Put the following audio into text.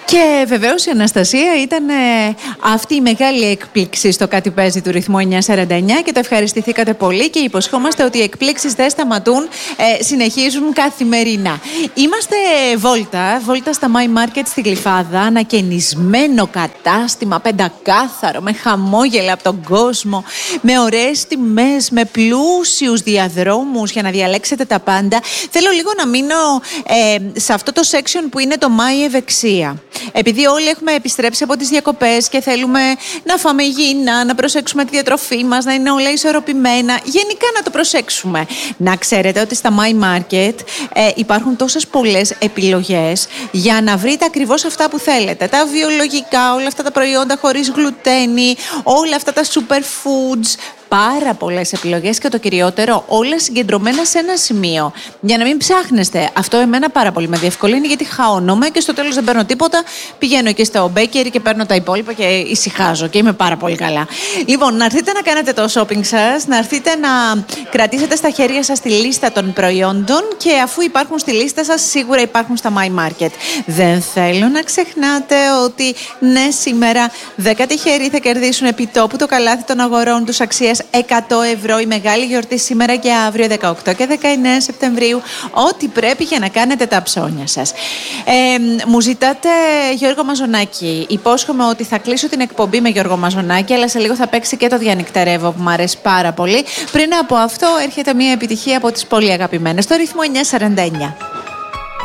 Και βεβαίως η Αναστασία ήταν αυτή η μεγάλη έκπληξη στο Κάτι Παίζει του ρυθμού 949 και το ευχαριστηθήκατε πολύ και υποσχόμαστε ότι οι εκπλήξεις δεν σταματούν, συνεχίζουν καθημερινά. Είμαστε βόλτα στα My Market στη Γλυφάδα, ανακαινισμένο κατάστημα, πεντακάθαρο, με χαμόγελα από τον κόσμο, με ωραίες τιμές, με πλούσιους διαδρόμους για να διαλέξετε τα πάντα. Θέλω λίγο να μείνω σε αυτό το section που είναι το My Ευεξία. Επειδή όλοι έχουμε επιστρέψει από τις διακοπές και θέλουμε να φάμε υγιεινά, να προσέξουμε τη διατροφή μας, να είναι όλα ισορροπημένα, γενικά να το προσέξουμε. Να ξέρετε ότι στα My Market υπάρχουν τόσες πολλές επιλογές για να βρείτε ακριβώς αυτά που θέλετε. Τα βιολογικά, όλα αυτά τα προϊόντα χωρίς γλουτένι, όλα αυτά τα superfoods. Πάρα πολλές επιλογές και το κυριότερο, όλα συγκεντρωμένα σε ένα σημείο. Για να μην ψάχνεστε. Αυτό εμένα πάρα πολύ με διευκολύνει, γιατί χαώνομαι και στο τέλος δεν παίρνω τίποτα. Πηγαίνω και στο bakery και παίρνω τα υπόλοιπα και ησυχάζω και είμαι πάρα πολύ καλά. Λοιπόν, να έρθετε να κάνετε το shopping σας, να έρθετε να κρατήσετε στα χέρια σας τη λίστα των προϊόντων και αφού υπάρχουν στη λίστα σας, σίγουρα υπάρχουν στα My Market. Δεν θέλω να ξεχνάτε ότι ναι, σήμερα 10 τυχεροί θα κερδίσουν επί τόπου το καλάθι των αγορών τους αξίας 100 ευρώ, η μεγάλη γιορτή σήμερα και αύριο 18 και 19 Σεπτεμβρίου. Ό,τι πρέπει για να κάνετε τα ψώνια σας. Μου ζητάτε Γιώργο Μαζονάκη. Υπόσχομαι ότι θα κλείσω την εκπομπή με Γιώργο Μαζονάκη, αλλά σε λίγο θα παίξει και το Διανυκτερεύω που μου αρέσει πάρα πολύ. Πριν από αυτό έρχεται μια επιτυχία από τις πολύ αγαπημένες, το ρυθμό 949.